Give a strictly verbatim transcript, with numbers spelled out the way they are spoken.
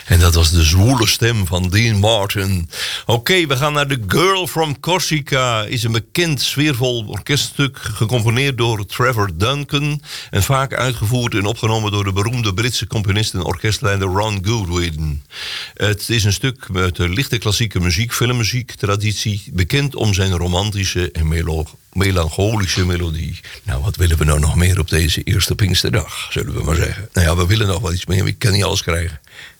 En dat was de zwoele stem van Dean Martin. Oké, okay, we gaan naar The Girl from Corsica. Is een bekend sfeervol orkeststuk gecomponeerd door Trevor Duncan en vaak uitgevoerd en opgenomen door de beroemde Britse componist en orkestleider Ron Goodwin. Het is een stuk met de lichte klassieke muziek, filmmuziek, traditie, bekend om zijn romantische en melo- melancholische melodie. Nou, wat willen we nou nog meer op deze eerste Pinksterdag, zullen we maar zeggen. Nou ja, we willen nog wel iets meer, maar ik kan niet alles krijgen.